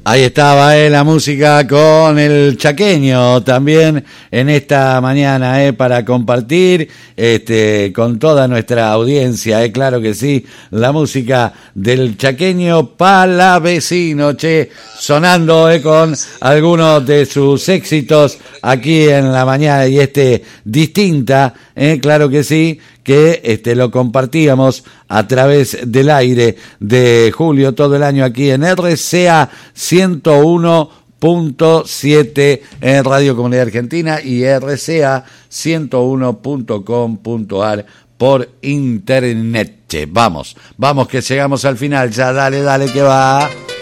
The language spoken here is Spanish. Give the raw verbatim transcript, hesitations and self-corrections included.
Ahí estaba eh, la música con el chaqueño también en esta mañana eh, para compartir este, con toda nuestra audiencia, eh, claro que sí, la música del chaqueño palavecino, che, sonando eh, con algunos de sus éxitos aquí en la mañana y este distinta, eh, claro que sí, que este lo compartíamos a través del aire de Julio todo el año aquí en R C A ciento uno punto siete en Radio Comunidad Argentina y R C A ciento uno punto com punto a r por internet. Che, vamos, vamos que llegamos al final ya, dale, dale que va.